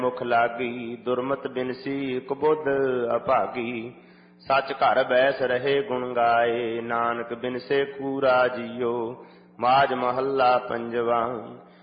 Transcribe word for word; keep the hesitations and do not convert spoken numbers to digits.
ਮੁਖ ਲਾਗੀ ਦੁਰਮਤ ਬਿਨਸੀ ਕੁਬੁੱਧ ਅਭਾਗੀ। ਸੱਚ ਘਰ ਬੈਸ ਰਹੇ ਗੁਣ ਗਾਏ ਨਾਨਕ ਬਿਨਸੇ ਕੂਰਾ ਜੀਓ। ਮਾਝ ਮਹੱਲਾ ਪੰਜਵਾ।